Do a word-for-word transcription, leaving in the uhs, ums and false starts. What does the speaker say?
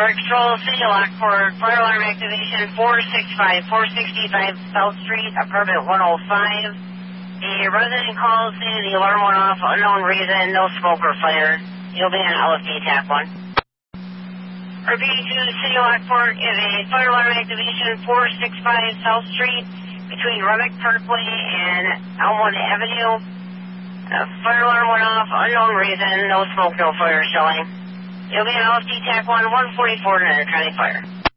Bird Control, City of Lockport, fire alarm activation four six five, four sixty-five South Street, apartment one oh five. A resident calls in, the alarm went off, unknown reason, no smoke or fire. You'll be on L F D tap one. R B two, City of Lockport, is a fire alarm activation four six five South Street, between Remick Parkway and Elmwood Avenue. Uh, fire alarm went off, unknown reason, no smoke, no fire showing. You'll be on L F D tap one, one forty-four, County Fire.